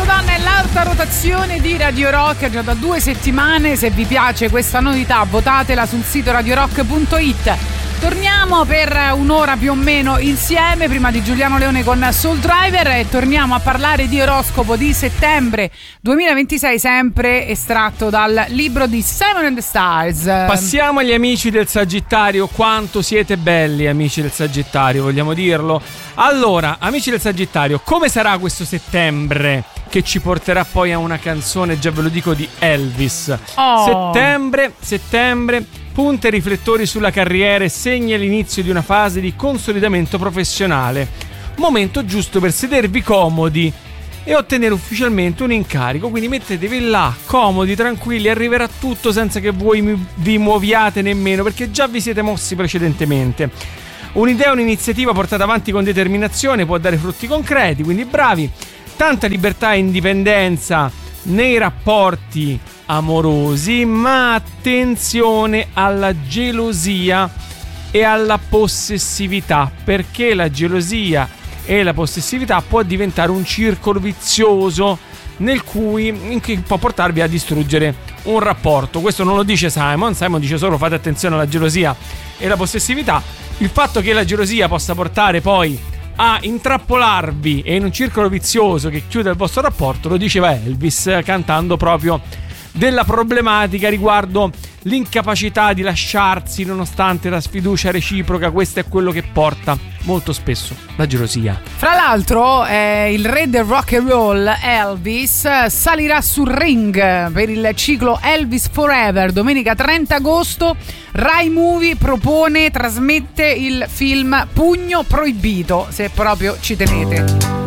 Donna è l'alta rotazione di Radio Rock già da 2 settimane. Se vi piace questa novità, votatela sul sito radiorock.it. Torniamo per un'ora più o meno insieme, prima di Giuliano Leone con Soul Driver, e torniamo a parlare di oroscopo di settembre 2026, sempre estratto dal libro di Simon and the Stars. Passiamo agli amici del Sagittario. Quanto siete belli, amici del Sagittario, vogliamo dirlo? Allora, amici del Sagittario, come sarà questo settembre che ci porterà poi a una canzone, già ve lo dico, di Elvis? Settembre, punta i riflettori sulla carriera e segna l'inizio di una fase di consolidamento professionale. Momento giusto per sedervi comodi e ottenere ufficialmente un incarico, quindi mettetevi là, comodi, tranquilli, arriverà tutto senza che voi vi muoviate nemmeno, perché già vi siete mossi precedentemente. Un'idea, un'iniziativa portata avanti con determinazione può dare frutti concreti, quindi bravi. Tanta libertà e indipendenza nei rapporti amorosi, ma attenzione alla gelosia e alla possessività, perché la gelosia e la possessività può diventare un circolo vizioso in cui può portarvi a distruggere un rapporto. Questo non lo dice Simon dice solo fate attenzione alla gelosia e alla possessività. Il fatto che la gelosia possa portare poi a intrappolarvi e in un circolo vizioso che chiude il vostro rapporto lo diceva Elvis, cantando proprio della problematica riguardo l'incapacità di lasciarsi nonostante la sfiducia reciproca. Questo è quello che porta molto spesso la gelosia. Fra l'altro il re del rock and roll Elvis salirà sul ring per il ciclo Elvis Forever domenica 30 agosto. Rai Movie trasmette il film Pugno Proibito, se proprio ci tenete.